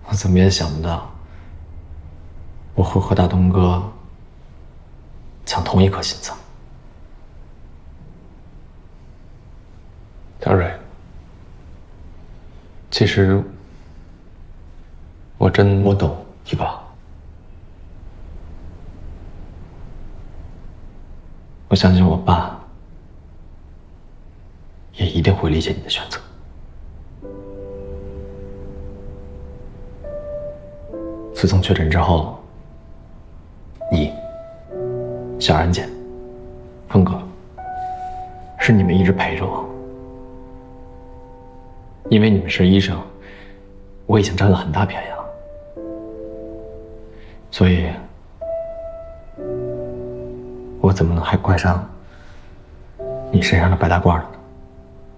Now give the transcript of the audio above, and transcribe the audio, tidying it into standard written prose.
我怎么也想不到，我会和大东哥抢同一颗心脏。 小蕊，其实我懂，一爸。我相信我爸也一定会理解你的选择。自从确诊之后，你、小安姐、峰哥，是你们一直陪着我。因为你们是医生，我已经占了很大便宜了，所以，我怎么能还怪上你身上的白大褂呢？